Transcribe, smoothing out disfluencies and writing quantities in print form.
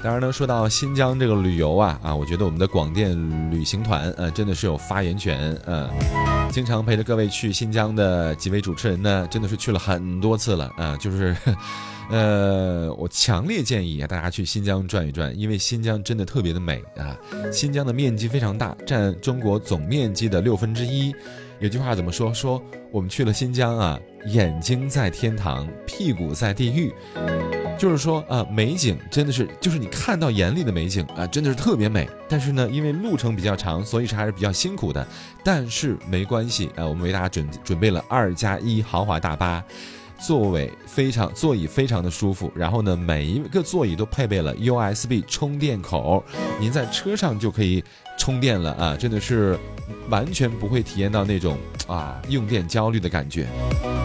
当然呢，说到新疆这个旅游啊，我觉得我们的广电旅行团真的是有发言权。经常陪着各位去新疆的几位主持人呢，真的是去了很多次了就是我强烈建议大家去新疆转一转，因为新疆真的特别的美啊。新疆的面积非常大，占中国总面积的1/6。有句话怎么说？说我们去了新疆眼睛在天堂，屁股在地狱。就是说美景真的是，就是你看到眼里的美景真的是特别美。但是呢，因为路程比较长，所以是还是比较辛苦的。但是没关系我们为大家准备了2+1豪华大巴。座椅非常的舒服，然后呢，每一个座椅都配备了 USB 充电口，您在车上就可以充电了真的是完全不会体验到那种用电焦虑的感觉。